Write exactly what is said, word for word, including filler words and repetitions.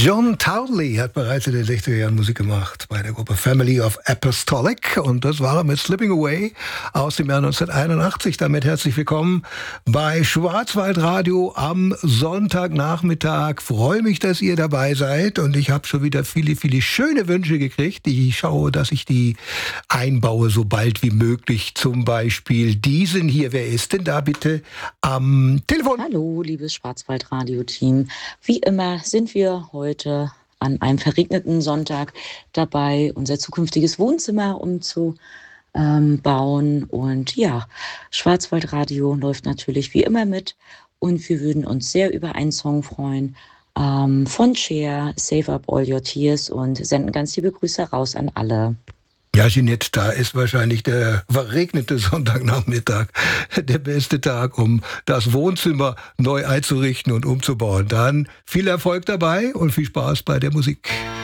John Townley hat bereits in den sechziger Jahren Musik gemacht bei der Gruppe Family of Apostolic und das war er mit Slipping Away aus dem Jahr neunzehnhunderteinundachtzig. Damit herzlich willkommen bei Schwarzwaldradio am Sonntagnachmittag. Freue mich, dass ihr dabei seid und ich habe schon wieder viele, viele schöne Wünsche gekriegt. Ich schaue, dass ich die einbaue, so bald wie möglich. Zum Beispiel diesen hier. Wer ist denn da bitte am Telefon? Hallo, liebes Schwarzwaldradio-Team. Wie immer sind wir heute an einem verregneten Sonntag dabei, unser zukünftiges Wohnzimmer umzubauen. Und ja, Schwarzwaldradio läuft natürlich wie immer mit. Und wir würden uns sehr über einen Song freuen ähm, von Cher, Save Up All Your Tears, und senden ganz liebe Grüße raus an alle. Ja, Jeanette, da ist wahrscheinlich der verregnete Sonntagnachmittag der beste Tag, um das Wohnzimmer neu einzurichten und umzubauen. Dann viel Erfolg dabei und viel Spaß bei der Musik.